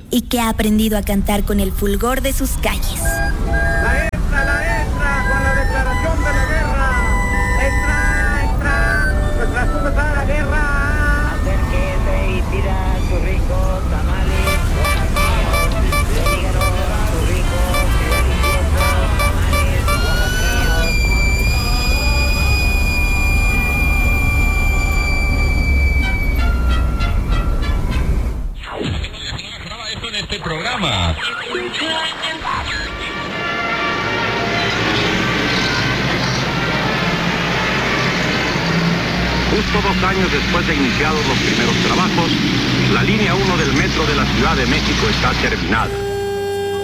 y que ha aprendido a cantar con el fulgor de sus calles. La entra, con la declaración de la guerra. Entra, nuestra suma la guerra. Acérquese y pida sus ricos tamales, oaxaqueños, de hígado, sus ricos y deliciosos tamales oaxaqueños. Esto en este programa. Justo 2 años después de iniciados los primeros trabajos, la línea 1 del metro de la Ciudad de México está terminada.